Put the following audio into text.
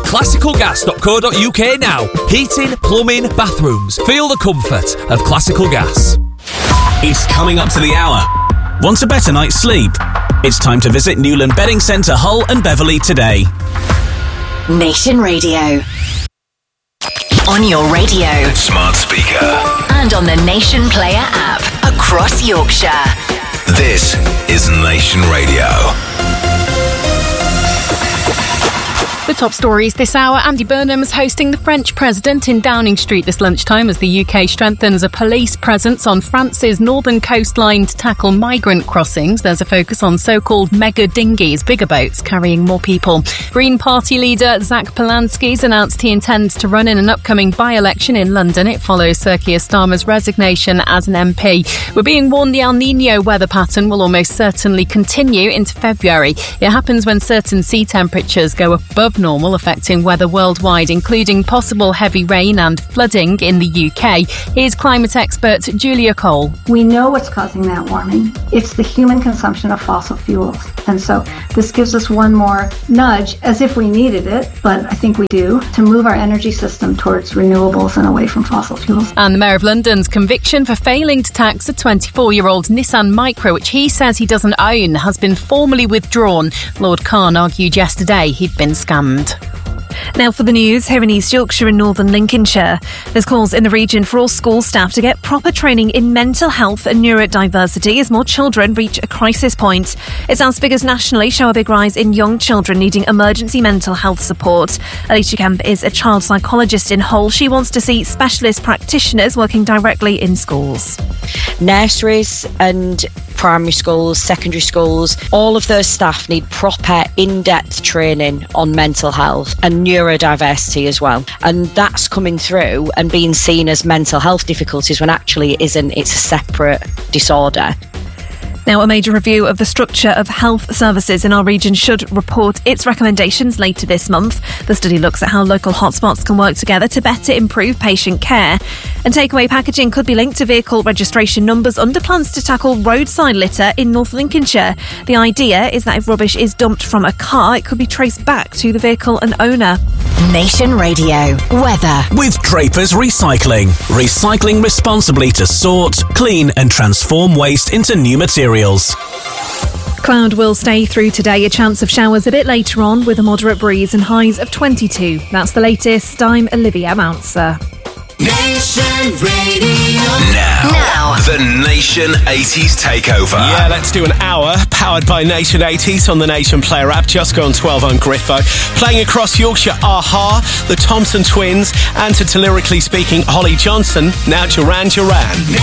classicalgas.co.uk now. Heating, plumbing, bathrooms. Feel the comfort of Classical Gas. It's coming up to the hour. Want a better night's sleep? It's time to visit Newland Bedding Centre, Hull and Beverley today. Nation Radio. On your radio, smart speaker, and on the Nation Player app across Yorkshire. This is Nation Radio. The top stories this hour. Andy Burnham's hosting the French president in Downing Street this lunchtime as the UK strengthens a police presence on France's northern coastline to tackle migrant crossings. There's a focus on so-called mega dinghies, bigger boats carrying more people. Green Party leader Zach Polanski's announced he intends to run in an upcoming by-election in London. It follows Sir Keir Starmer's resignation as an MP. We're being warned the El Niño weather pattern will almost certainly continue into February. It happens when certain sea temperatures go above normal, affecting weather worldwide, including possible heavy rain and flooding in the UK. Here's climate expert Julia Cole. We know what's causing that warming. It's the human consumption of fossil fuels. And so this gives us one more nudge, as if we needed it, but I think we do, to move our energy system towards renewables and away from fossil fuels. And the Mayor of London's conviction for failing to tax a 24-year-old Nissan Micra, which he says he doesn't own, has been formally withdrawn. Lord Khan argued yesterday he'd been scammed. Now for the news, here in East Yorkshire and northern Lincolnshire. There's calls in the region for all school staff to get proper training in mental health and neurodiversity as more children reach a crisis point. It's as figures nationally show a big rise in young children needing emergency mental health support. Alicia Kemp is a child psychologist in Hull. She wants to see specialist practitioners working directly in schools. Nurseries and primary schools, secondary schools, all of those staff need proper in-depth training on mental health and neurodiversity as well. And that's coming through and being seen as mental health difficulties when actually it isn't, it's a separate disorder. Now, a major review of the structure of health services in our region should report its recommendations later this month. The study looks at how local hotspots can work together to better improve patient care. And takeaway packaging could be linked to vehicle registration numbers under plans to tackle roadside litter in North Lincolnshire. The idea is that if rubbish is dumped from a car, it could be traced back to the vehicle and owner. Nation Radio. Weather. With Draper's Recycling. Recycling responsibly to sort, clean and transform waste into new materials. Cloud will stay through today. A chance of showers a bit later on with a moderate breeze and highs of 22. That's the latest. I'm Olivia Mounser. Nation Radio. Now, the Nation 80s Takeover. Yeah, let's do an hour powered by Nation 80s on the Nation Player app. Just gone 12 on Griffo. Playing across Yorkshire, Aha, the Thompson Twins, and to Lyrically Speaking, Holly Johnson. Now Duran Duran.